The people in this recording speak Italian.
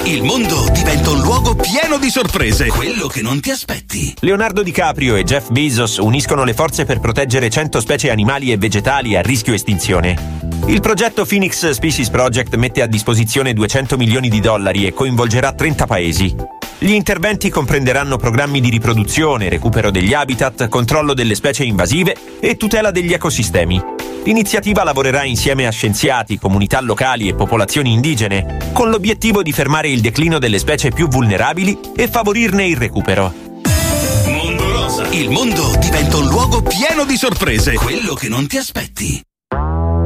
Il mondo diventa un luogo pieno di sorprese, quello che non ti aspetti. Leonardo DiCaprio e Jeff Bezos uniscono le forze per proteggere 100 specie animali e vegetali a rischio estinzione. Il progetto Phoenix Species Project mette a disposizione $200 milioni e coinvolgerà 30 paesi. Gli interventi comprenderanno programmi di riproduzione, recupero degli habitat, controllo delle specie invasive e tutela degli ecosistemi. L'iniziativa lavorerà insieme a scienziati, comunità locali e popolazioni indigene, con l'obiettivo di fermare il declino delle specie più vulnerabili e favorirne il recupero. Mondo Rosa. Il mondo diventa un luogo pieno di sorprese, quello che non ti aspetti.